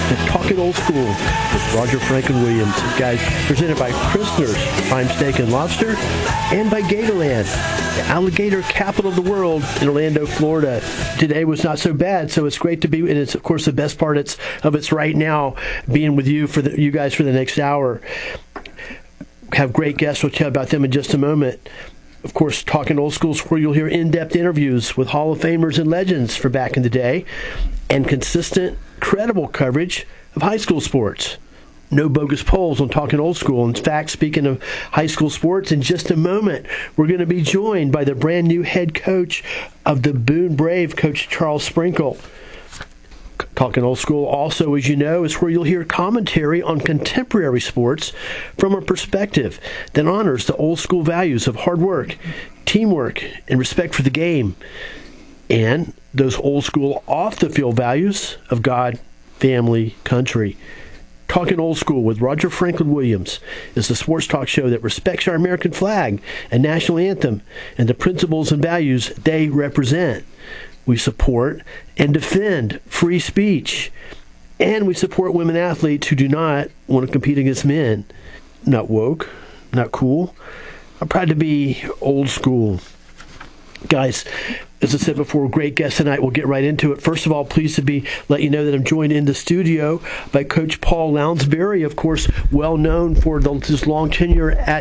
to Talking Old School with Roger Franklin Williams. Guys, presented by Christner's Prime Steak and Lobster and by Gatorland, the alligator capital of the world in Orlando, Florida. Today was not so bad, so it's great to be, and it's of course the best part of it's right now being with you you guys for the next hour. Have great guests. We'll tell about them in just a moment. Of course, Talking Old School is where you'll hear in-depth interviews with Hall of Famers and legends for back in the day, and consistent, credible coverage of high school sports. No bogus polls on Talking Old School. In fact, speaking of high school sports, in just a moment, we're going to be joined by the brand new head coach of the Boone Brave, Coach Charles Sprinkle. Talking Old School also, as you know, is where you'll hear commentary on contemporary sports from a perspective that honors the old school values of hard work, teamwork, and respect for the game, and those old school off-the-field values of God, family, country. Talking Old School with Roger Franklin Williams is the sports talk show that respects our American flag and national anthem and the principles and values they represent. We support and defend free speech, and we support women athletes who do not want to compete against men. Not woke, not cool. I'm proud to be old school. Guys, as I said before, great guest tonight. We'll get right into it. First of all, pleased to let you know that I'm joined in the studio by Coach Paul Lounsbury, of course, well known for his long tenure at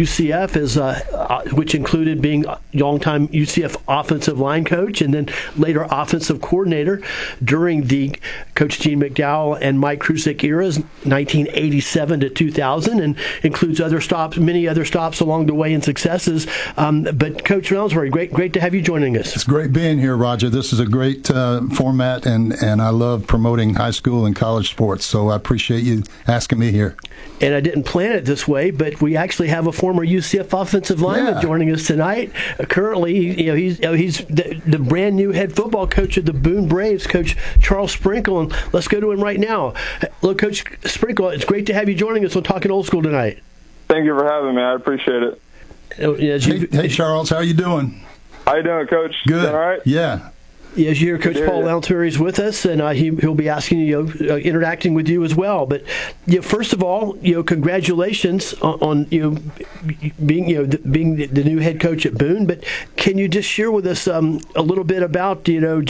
UCF, which included being a longtime UCF offensive line coach and then later offensive coordinator during the Coach Gene McDowell and Mike Krusick eras, 1987 to 2000, and includes many other stops along the way and successes. But Coach Lounsbury, great to have you joining us. It's great being here, Roger. This is a great format, and I love promoting high school and college sports, so I appreciate you asking me here. And I didn't plan it this way, but we actually have a former UCF offensive lineman joining us tonight. Currently, he's the brand new head football coach of the Boone Braves, Coach Charles Sprinkle. And let's go to him right now. Hello, Coach Sprinkle. It's great to have you joining us on Talking Old School tonight. Thank you for having me. I appreciate it. Hey, Charles, how you doing? How you doing, Coach? Good. All right? Yeah. As you hear, Coach Paul Lounsbury is with us, and he'll be asking interacting with you as well. But first of all, congratulations on being the new head coach at Boone. But can you just share with us a little bit about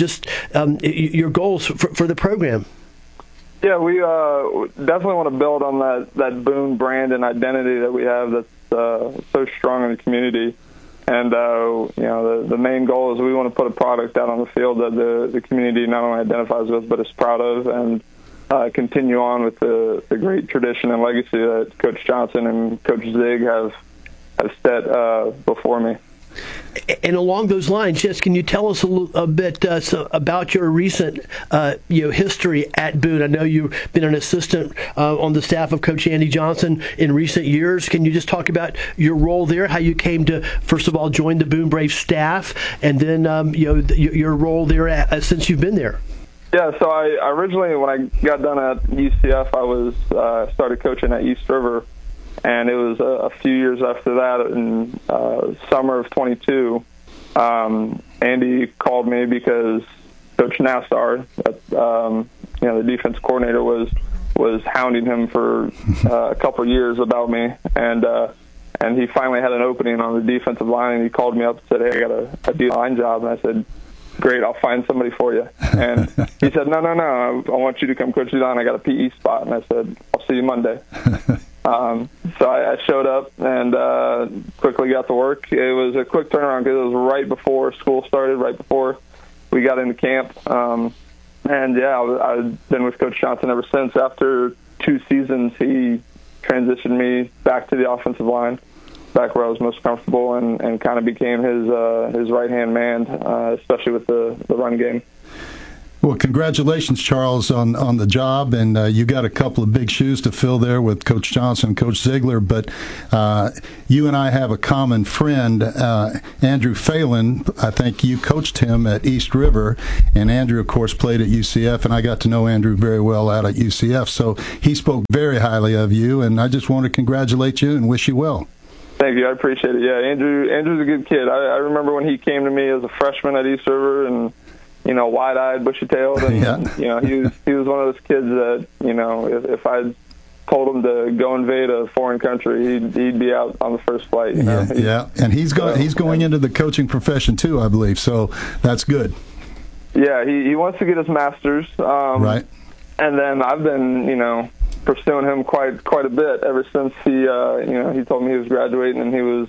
your goals for the program? Yeah, we definitely want to build on that Boone brand and identity that we have that's so strong in the community. And, the main goal is we want to put a product out on the field that the community not only identifies with but is proud of, and continue on with the great tradition and legacy that Coach Johnson and Coach Zig have set before me. And along those lines, can you tell us a bit about your recent history at Boone? I know you've been an assistant on the staff of Coach Andy Johnson in recent years. Can you just talk about your role there, how you came to, first of all, join the Boone Brave staff, and then your role there since you've been there? Yeah, so I originally, when I got done at UCF, I was started coaching at East River. And it was a few years after that, in summer of 22, Andy called me because Coach Nassar, the defense coordinator, was hounding him for a couple of years about me, and he finally had an opening on the defensive line, and he called me up and said, "Hey, I got a D line job," and I said, "Great, I'll find somebody for you." And he said, No, I want you to come coach D line. I got a PE spot," and I said, "I'll see you Monday." So I showed up and quickly got to work. It was a quick turnaround because it was right before school started, right before we got into camp. I've been with Coach Johnson ever since. After 2 seasons, he transitioned me back to the offensive line, back where I was most comfortable, and kind of became his right-hand man, especially with the run game. Well, congratulations, Charles, on the job, and you got a couple of big shoes to fill there with Coach Johnson and Coach Ziegler, but you and I have a common friend, Andrew Phelan. I think you coached him at East River, and Andrew, of course, played at UCF, and I got to know Andrew very well out at UCF, so he spoke very highly of you, and I just want to congratulate you and wish you well. Thank you. I appreciate it. Yeah, Andrew's a good kid. I remember when he came to me as a freshman at East River, and wide-eyed, bushy-tailed, and Yeah. he was one of those kids that if I told him to go invade a foreign country, he'd be out on the first flight. Yeah, and he's going into the coaching profession too, I believe. So that's good. Yeah, he wants to get his master's. Right. And then I've been pursuing him quite a bit ever since he told me he was graduating and he was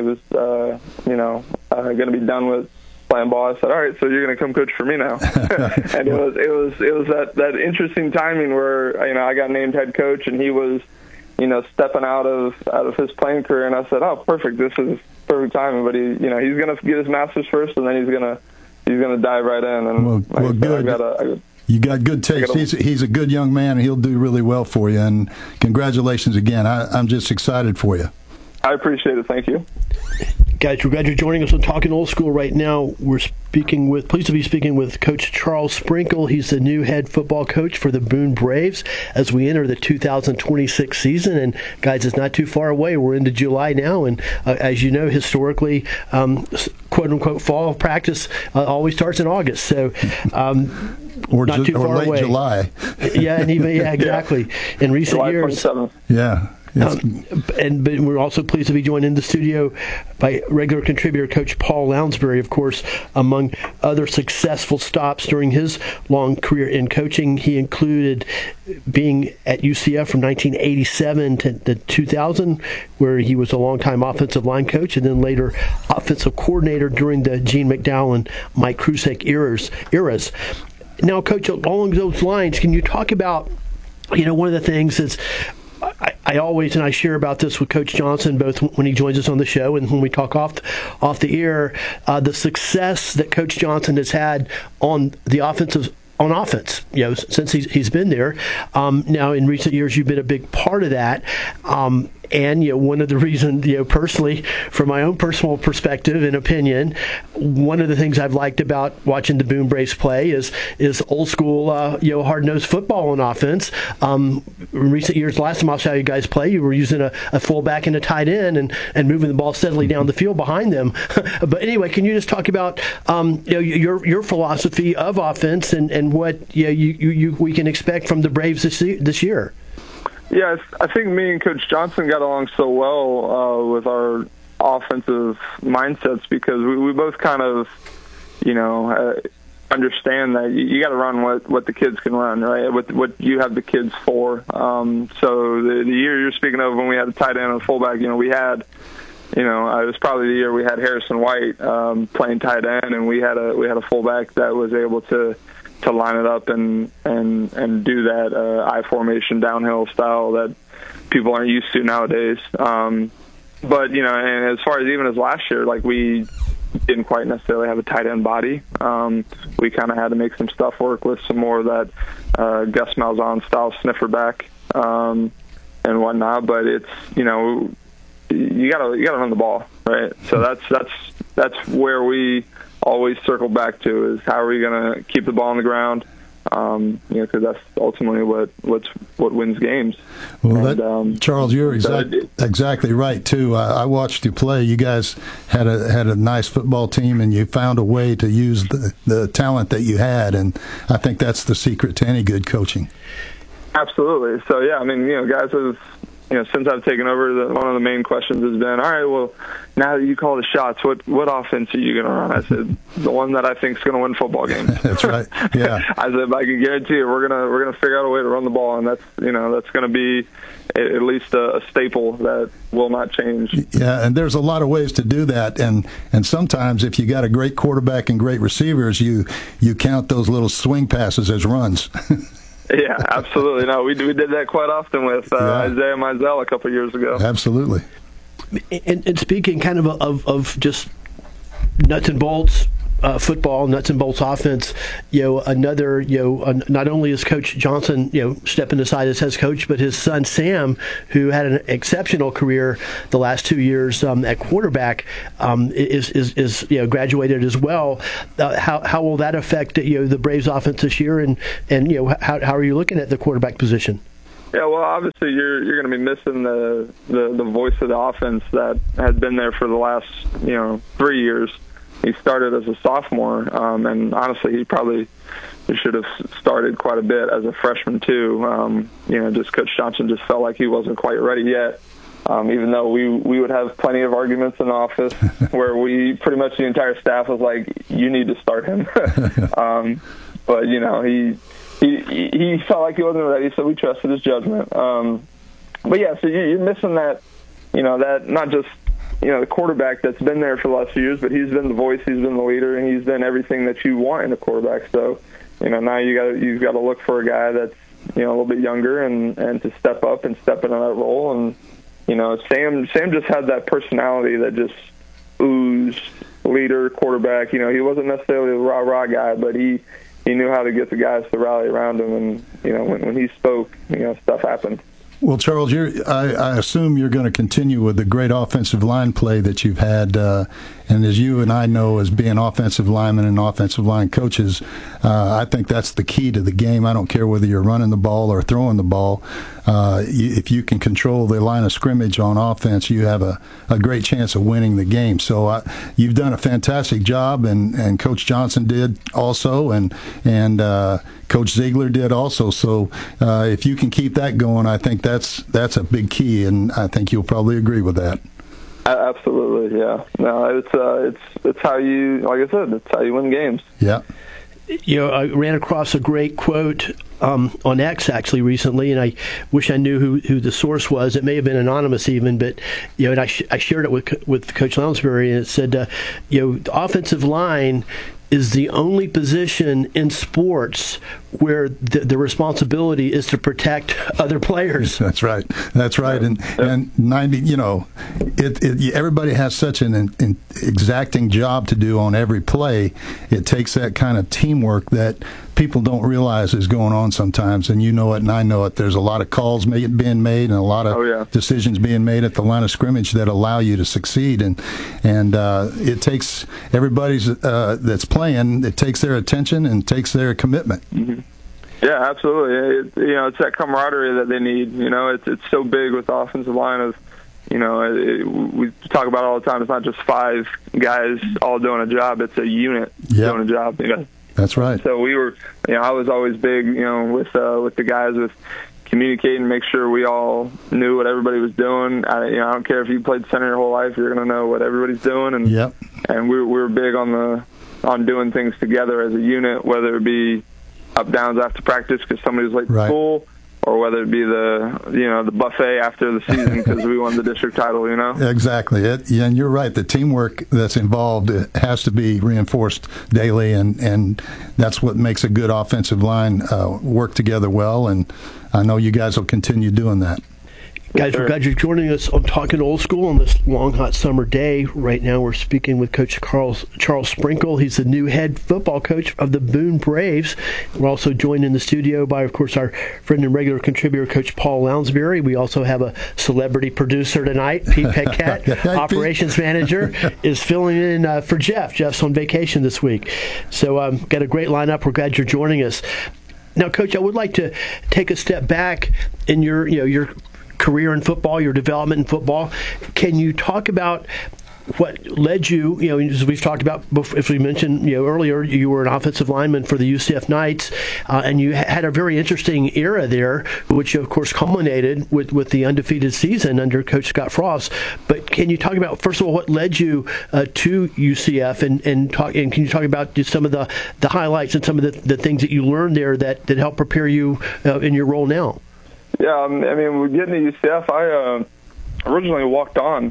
going to be done with playing ball. I said, all right, so you're going to come coach for me now. And it was that interesting timing where I got named head coach and he was stepping out of his playing career, and I said, oh, perfect, this is perfect timing. But he's going to get his master's first, and then he's going to dive right in. And well, good. You got good taste. He's a good young man, and he'll do really well for you. And congratulations again. I'm just excited for you. I appreciate it. Thank you. Guys, we're glad you're joining us on Talking Old School right now. We're pleased to be speaking with Coach Charles Sprinkle. He's the new head football coach for the Boone Braves as we enter the 2026 season. And guys, it's not too far away. We're into July now, and as you know, historically, quote unquote, fall practice always starts in August. So. Or not too far late away. July. Yeah, and even exactly. In recent July years. 27th. Yeah. But we're also pleased to be joined in the studio by regular contributor Coach Paul Lounsbury, of course, among other successful stops during his long career in coaching. He included being at UCF from 1987 to 2000, where he was a longtime offensive line coach, and then later offensive coordinator during the Gene McDowell and Mike Krusek eras. Now, Coach, along those lines, can you talk about, one of the things is I always, and I share about this with Coach Johnson, both when he joins us on the show and when we talk off the air, the success that Coach Johnson has had on offense, since he's been there. Now, in recent years, you've been a big part of that. And one of the reasons, personally, from my own personal perspective and opinion, one of the things I've liked about watching the Boone Braves play is old school, hard-nosed football on offense. In recent years, last time I saw you guys play, you were using a fullback and a tight end and moving the ball steadily down the field behind them. But anyway, can you just talk about your philosophy of offense and what we can expect from the Braves this year? Yeah, I think me and Coach Johnson got along so well with our offensive mindsets because we both kind of, understand that you got to run what the kids can run, right? What you have the kids for. So the year you're speaking of when we had a tight end and a fullback, we had, it was probably the year we had Harrison White playing tight end, and we had a fullback that was able to line it up and do that I formation downhill style that people aren't used to nowadays. But and as far as even as last year, like we didn't quite necessarily have a tight end body. We kind of had to make some stuff work with some more of that Gus Malzahn style sniffer back and whatnot. But it's you gotta run the ball, right? So that's where we always circle back to is how are we going to keep the ball on the ground, because that's ultimately what wins games. Well, Charles, you're exactly right too. I watched you play. You guys had a nice football team, and you found a way to use the talent that you had, and I think that's the secret to any good coaching. Absolutely. So yeah, I mean, guys have. Since I've taken over, one of the main questions has been, all right, well, now that you call the shots, what offense are you going to run? I said, the one that I think is going to win football games. That's right. Yeah. I said, I can guarantee you, we're gonna figure out a way to run the ball, and that's going to be at least a staple that will not change. Yeah, and there's a lot of ways to do that, and sometimes if you got a great quarterback and great receivers, you count those little swing passes as runs. Yeah, absolutely. No, we did that quite often with Isaiah Mizell a couple of years ago. Absolutely. And speaking kind of just nuts and bolts football, nuts and bolts offense, another, not only is Coach Johnson, stepping aside as head coach, but his son Sam, who had an exceptional career the last 2 years at quarterback, is graduated as well. How will that affect the Braves offense this year, and how are you looking at the quarterback position? Yeah, well, obviously you're going to be missing the voice of the offense that had been there for the last 3 years. he started as a sophomore, and honestly, he should have started quite a bit as a freshman too. Just Coach Johnson just felt like he wasn't quite ready yet. Even though we would have plenty of arguments in the office where we pretty much the entire staff was like, you need to start him. But he felt like he wasn't ready, so we trusted his judgment. But yeah, so you're missing that, that not just, the quarterback that's been there for the last few years, but he's been the voice, he's been the leader, and he's been everything that you want in a quarterback. So, now you've got to look for a guy that's, a little bit younger and to step up and step into that role. And, Sam just had that personality that just oozed leader, quarterback. He wasn't necessarily a rah-rah guy, but he knew how to get the guys to rally around him. And, when he spoke, stuff happened. Well, Charles, I assume you're going to continue with the great offensive line play that you've had. And as you and I know, as being offensive linemen and offensive line coaches, I think that's the key to the game. I don't care whether you're running the ball or throwing the ball. If you can control the line of scrimmage on offense, you have a great chance of winning the game. So you've done a fantastic job, and Coach Johnson did also, and Coach Ziegler did also. So if you can keep that going, I think that's a big key, and I think you'll probably agree with that. Absolutely, yeah. No, it's how you, like I said, it's how you win games. Yeah. I ran across a great quote on X actually recently, and I wish I knew who the source was. It may have been anonymous even, but and I shared it with Coach Lounsbury, and it said, the offensive line is the only position in sports where the responsibility is to protect other players. That's right. And 90, everybody has such an exacting job to do on every play. It takes that kind of teamwork that people don't realize is going on sometimes, and you know it and I know it. There's a lot of calls being made and a lot of decisions being made at the line of scrimmage that allow you to succeed, and it takes everybody's that's playing, it takes their attention and takes their commitment. Mm-hmm. Yeah, absolutely. It's that camaraderie that they need. It's so big with the offensive line of, we talk about it all the time. It's not just 5 guys all doing a job. It's a unit doing a job. That's right. So we were, I was always big, with the guys with communicating, make sure we all knew what everybody was doing. I don't care if you played center your whole life, you're going to know what everybody's doing. And and we were big on doing things together as a unit, whether it be up downs after practice because somebody was late to school, or whether it be the buffet after the season because we won the district title. Exactly. And you're right. The teamwork that's involved has to be reinforced daily, and that's what makes a good offensive line work together well. And I know you guys will continue doing that. Guys, we're glad you're joining us on Talking Old School on this long, hot summer day. Right now we're speaking with Coach Charles Sprinkle. He's the new head football coach of the Boone Braves. We're also joined in the studio by, of course, our friend and regular contributor, Coach Paul Lounsbury. We also have a celebrity producer tonight, Pete Petcat, operations manager, is filling in for Jeff. Jeff's on vacation this week. So got a great lineup. We're glad you're joining us. Now, Coach, I would like to take a step back in your career in football, your development in football. Can you talk about what led you, as we've talked about, if we mentioned earlier, you were an offensive lineman for the UCF Knights, and you had a very interesting era there, which of course culminated with the undefeated season under Coach Scott Frost. But can you talk about, first of all, what led you to UCF, and can you talk about just some of the highlights and some of the things that you learned there that helped prepare you in your role now? Yeah, getting to UCF, I originally walked on.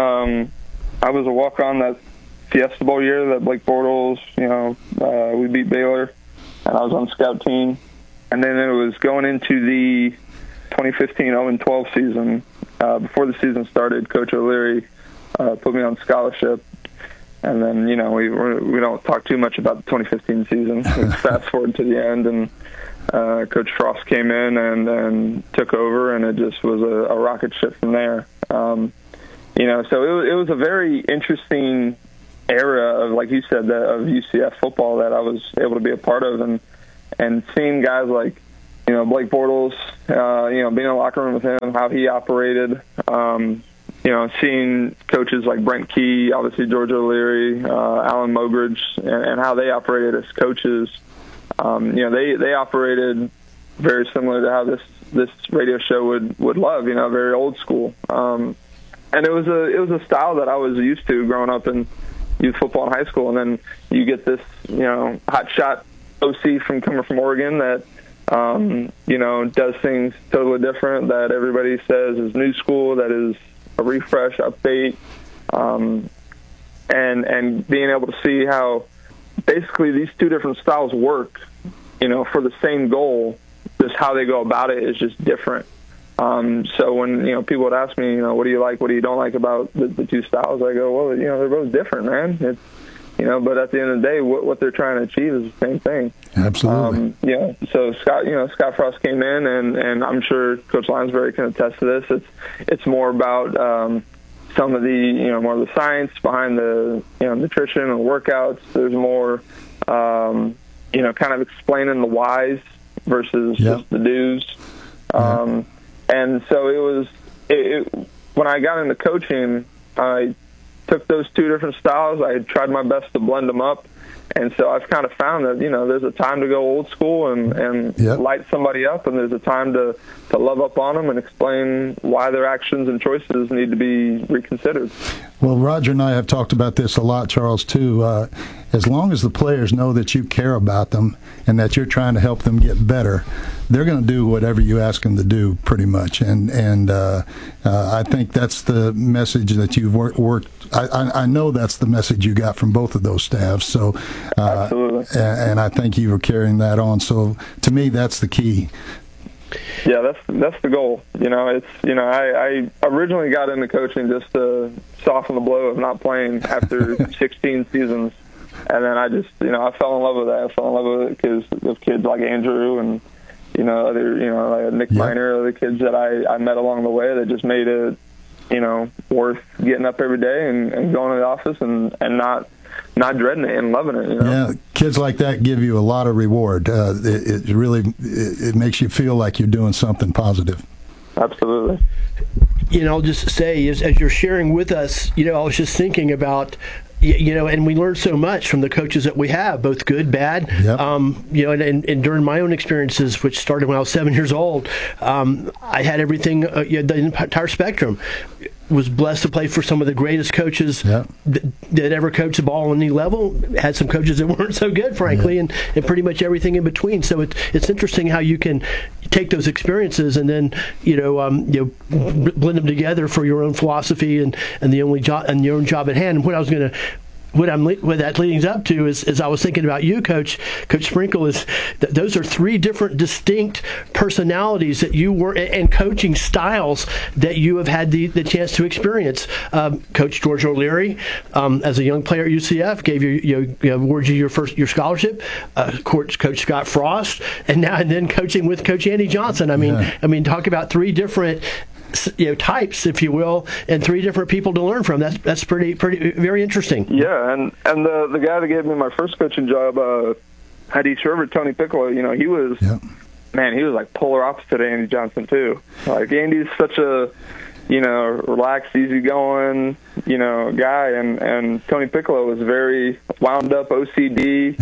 I was a walk-on that Fiesta Bowl year that Blake Bortles, we beat Baylor, and I was on the scout team. And then it was going into the 2015 0-12 season. Before the season started, Coach O'Leary put me on scholarship. And then, we don't talk too much about the 2015 season. We fast forward to the end, and Coach Frost came in and took over, and it just was a rocket ship from there. So it was a very interesting era of, like you said, of UCF football that I was able to be a part of, and seeing guys like, Blake Bortles, being in the locker room with him, how he operated, seeing coaches like Brent Key, obviously George O'Leary, Alan Mogridge, and how they operated as coaches, they operated very similar to how this radio show would love, very old school. And it was a style that I was used to growing up in youth football in high school, and then you get this, hot shot OC coming from Oregon that, does things totally different, that everybody says is new school, that is a refresh, update, and being able to see how basically these two different styles work, for the same goal, just how they go about it is just different. So when, people would ask me, what do you like, what do you don't like about the two styles? I go, well, they're both different, man. It's, but at the end of the day, what they're trying to achieve is the same thing. Absolutely. So Scott Frost came in, and I'm sure Coach Limesbury can attest to this. It's more about some of the, more of the science behind the, nutrition and workouts. There's more, kind of explaining the whys versus just the do's. And so it was when I got into coaching, I took those two different styles. I tried my best to blend them up. And so I've kind of found that, there's a time to go old school and light somebody up, and there's a time to love up on them and explain why their actions and choices need to be reconsidered. Well, Roger and I have talked about this a lot, Charles, too. As long as the players know that you care about them and that you're trying to help them get better, they're going to do whatever you ask them to do, pretty much. And I think that's the message that you've worked. I know that's the message you got from both of those staffs. So, absolutely. And I think you were carrying that on. So, to me, that's the key. Yeah, that's the goal. It's I originally got into coaching just to soften the blow of not playing after 16 seasons, and then I just I fell in love with that. I fell in love with it because of kids like Andrew and other like Nick Miner, other kids that I met along the way that just made it worth getting up every day and going to the office and not dreading it and loving it. Yeah, kids like that give you a lot of reward. It really makes you feel like you're doing something positive. Absolutely. I'll just say, as you're sharing with us, I was just thinking about, and we learn so much from the coaches that we have, both good, bad. Yep. And during my own experiences, which started when I was 7 years old, I had everything, the entire spectrum. Was blessed to play for some of the greatest coaches that ever coached the ball on any level. Had some coaches that weren't so good, frankly, and pretty much everything in between. So it's interesting how you can take those experiences and then blend them together for your own philosophy and the only job and your own job at hand. And what that leading up to is I was thinking about you, Coach Sprinkle, is that those are three different distinct personalities that you were and coaching styles that you have had the chance to experience. Coach George O'Leary, as a young player at UCF, gave awarded you your scholarship. Coach Scott Frost, and then coaching with Coach Andy Johnson. I mean, talk about three different types, if you will, and three different people to learn from. That's pretty very interesting. Yeah, and the guy that gave me my first coaching job at East River, Tony Piccolo, he was he was like polar opposite of Andy Johnson too. Like Andy's such a relaxed, easygoing guy, and Tony Piccolo was very wound up, OCD.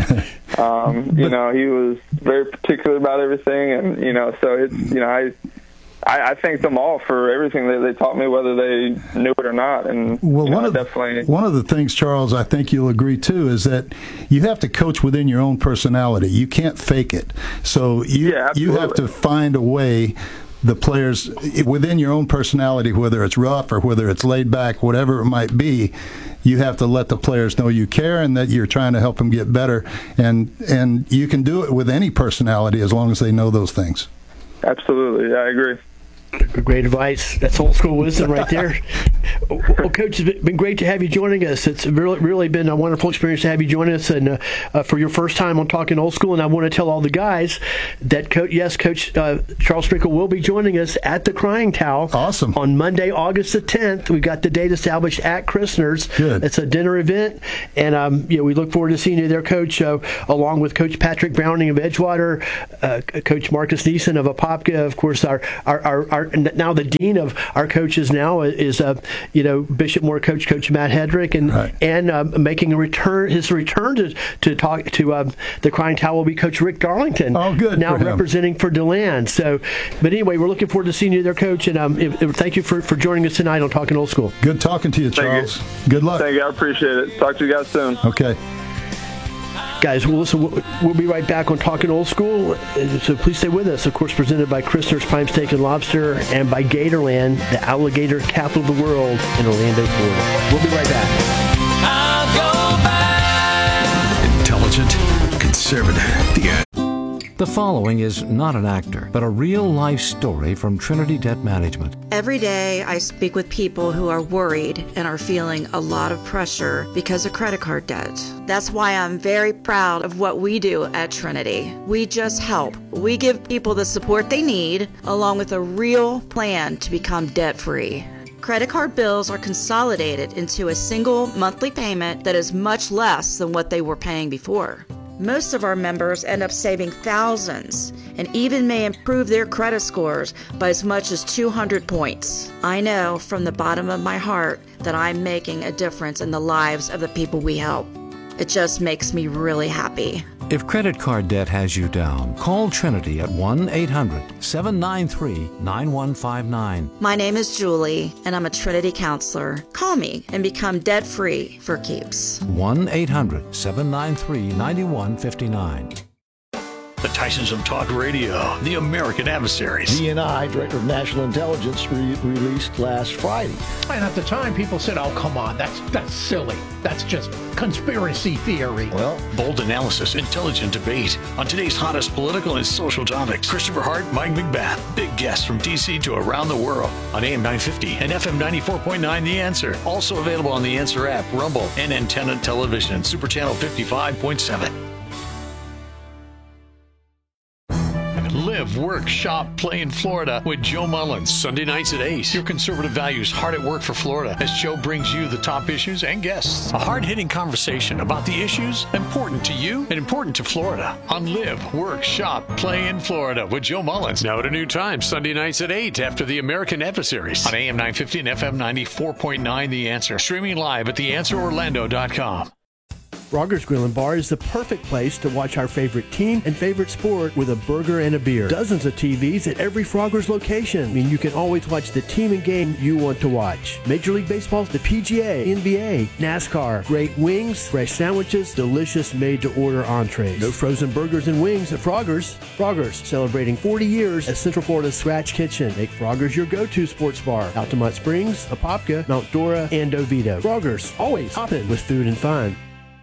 He was very particular about everything, and so it's I thank them all for everything that they taught me, whether they knew it or not. And one of the things, Charles, I think you'll agree too, is that you have to coach within your own personality. You can't fake it. So you have to find a way. The players within your own personality, whether it's rough or whether it's laid back, whatever it might be, you have to let the players know you care and that you're trying to help them get better. And you can do it with any personality as long as they know those things. Absolutely, I agree. Great advice. That's old school wisdom right there. Well, Coach, it's been great to have you joining us. It's really been a wonderful experience to have you join us, and for your first time on Talking Old School. And I want to tell all the guys that Coach Charles Sprinkle will be joining us at the Crying Towel. Awesome. On Monday, August the 10th. We've got the date established at Christner's. Good. It's a dinner event, and we look forward to seeing you there, Coach, along with Coach Patrick Browning of Edgewater, Coach Marcus Neeson of Apopka, of course, our now the dean of our coaches now is Bishop Moore Coach Matt Hedrick, and making his return to talk to the Crying Towel will be Coach Rick Darlington. Oh, good. Now representing for DeLand. So, but anyway, we're looking forward to seeing you there, Coach, and thank you for joining us tonight on Talking Old School. Good talking to you, Charles. Good luck. Thank you. I appreciate it. Talk to you guys soon. Okay. Guys, we'll be right back on Talking Old School, so please stay with us. Of course, presented by Christner's Prime Steak and Lobster and by Gatorland, the alligator capital of the world in Orlando, Florida. We'll be right back. I'll go back. Intelligent, conservative. The following is not an actor, but a real-life story from Trinity Debt Management. Every day I speak with people who are worried and are feeling a lot of pressure because of credit card debt. That's why I'm very proud of what we do at Trinity. We just help. We give people the support they need, along with a real plan to become debt-free. Credit card bills are consolidated into a single monthly payment that is much less than what they were paying before. Most of our members end up saving thousands and even may improve their credit scores by as much as 200 points. I know from the bottom of my heart that I'm making a difference in the lives of the people we help. It just makes me really happy. If credit card debt has you down, call Trinity at 1-800-793-9159. My name is Julie, and I'm a Trinity counselor. Call me and become debt-free for keeps. 1-800-793-9159. The Tysons on Talk Radio, the American Adversaries. DNI, Director of National Intelligence, released last Friday. And at the time, people said, oh, come on, that's silly. That's just conspiracy theory. Well, bold analysis, intelligent debate on today's hottest political and social topics. Christopher Hart, Mike McBath, big guests from D.C. to around the world on AM 950 and FM 94.9 The Answer. Also available on the Answer app, Rumble, and Antenna Television, Super Channel 55.7. Live, work, shop, play in Florida with Joe Mullins. Sunday nights at 8. Your conservative values hard at work for Florida as Joe brings you the top issues and guests. A hard-hitting conversation about the issues important to you and important to Florida on Live, Work, Shop, Play in Florida with Joe Mullins. Now at a new time, Sunday nights at 8 after the American Adversaries on AM 950 and FM 94.9 The Answer. Streaming live at theanswerorlando.com. Frogger's Grill and Bar is the perfect place to watch our favorite team and favorite sport with a burger and a beer. Dozens of TVs at every Frogger's location. I mean, you can always watch the team and game you want to watch. Major League Baseball, the PGA, NBA, NASCAR, great wings, fresh sandwiches, delicious made-to-order entrees. No frozen burgers and wings at Frogger's. Frogger's, celebrating 40 years as Central Florida's Scratch Kitchen. Make Frogger's your go-to sports bar. Altamont Springs, Apopka, Mount Dora, and Oviedo. Frogger's, always hopping with food and fun.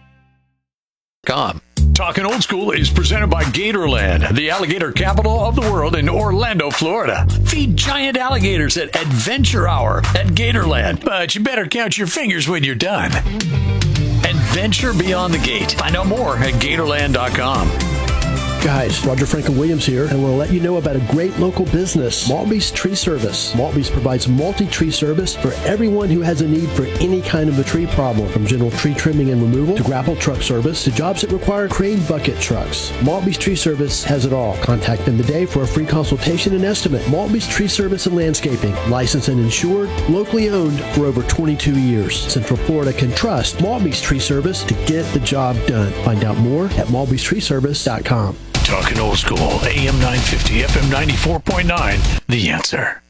Talking Old School is presented by Gatorland, the alligator capital of the world in Orlando, Florida. Feed giant alligators at Adventure Hour at Gatorland, but you better count your fingers when you're done. Adventure beyond the gate. Find out more at Gatorland.com. Guys, Roger Franklin Williams here, and we'll let you know about a great local business, Maltby's Tree Service. Maltby's provides multi-tree service for everyone who has a need for any kind of a tree problem, from general tree trimming and removal to grapple truck service to jobs that require crane bucket trucks. Maltby's Tree Service has it all. Contact them today for a free consultation and estimate. Maltby's Tree Service and Landscaping, licensed and insured, locally owned for over 22 years. Central Florida can trust Maltby's Tree Service to get the job done. Find out more at malbystreeservice.com. Talking Old School, AM 950, FM 94.9, The Answer.